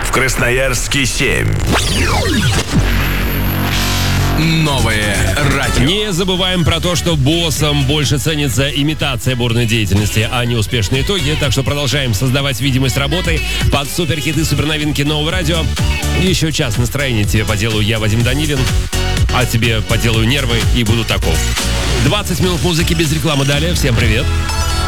В Красноярске 7. Новое радио. Не забываем про то, что боссам больше ценится имитация бурной деятельности, а не успешные итоги. Так что продолжаем создавать видимость работы под суперхиты, суперновинки нового радио. Еще час настроения тебе поделаю я, Вадим Данилин. А тебе поделаю нервы и буду таков. 20 минут музыки без рекламы далее. Всем привет.